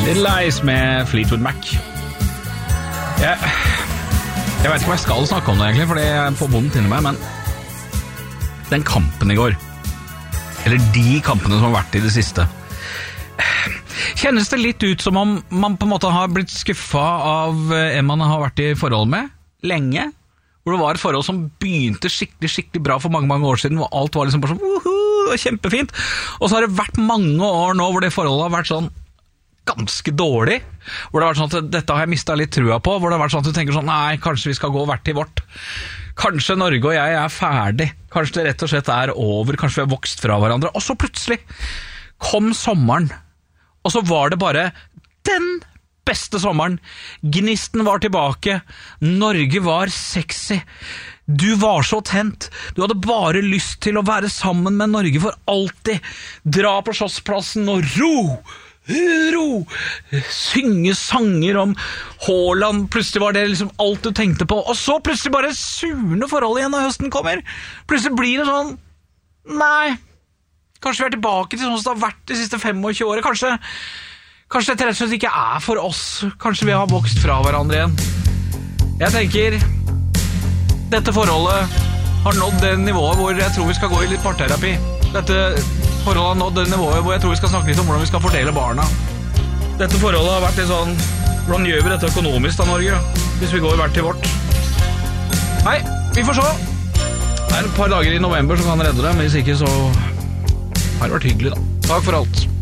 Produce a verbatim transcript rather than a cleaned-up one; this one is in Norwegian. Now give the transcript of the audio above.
Lies med Fleetwood Mac. Jeg, jeg vet ikke hva jeg skal snakke om det egentlig, fordi jeg får vondt inni meg, men den kampen i går, eller de kampene som har vært i det siste, kjennes det litt ut som om man på en måte har blitt skuffet av en man har vært i forhold med lenge, hvor det var et forhold som begynte skikkelig, skikkelig bra for mange, mange år siden, hvor alt var liksom bare sånn, uhu, det var kjempefint, og så har det vært mange år nå hvor det forholdet har vært sånn ganske dårlig, hvor det har vært sånn at dette har jeg mistet litt trua på, hvor det har vært sånn at du tenker sånn, nei, kanskje vi skal gå hvert til vårt, kanskje Norge og jeg er ferdig, kanskje det rett og slett er over, kanskje vi har vokst fra hverandre, og så plutselig kom sommeren, og så var det bare den beste sommeren, gnisten var tilbake, Norge var sexy, du var så tent, du hadde bare lyst til å være sammen med Norge for alltid, dra på Slottsplassen og ro, ro, synge sanger om Haaland, plutselig var det liksom alt du tenkte på, og så plutselig bare surne forhold igjen når høsten kommer, plutselig blir det sånn, nei, kanskje vi er tilbake til sånn som det har vært de siste tjuefem årene, kanskje, kanskje dette rett og slett ikke er for oss, kanskje vi har vokst fra hverandre igjen. Jeg tenker, dette forholdet har nådd det nivået hvor jeg tror vi skal gå i litt parterapi. Dette forholdet har nådd det nivået hvor jeg tror vi skal snakke litt om hvordan vi skal fordele barna. Dette forholdet har vært litt sånn, hvordan gjør vi dette økonomisk da, Norge, hvis vi går hvert til vårt? Nei, vi får se. Det er et par dager i november som kan redde det, men hvis ikke så har det vært hyggelig da. Takk for alt.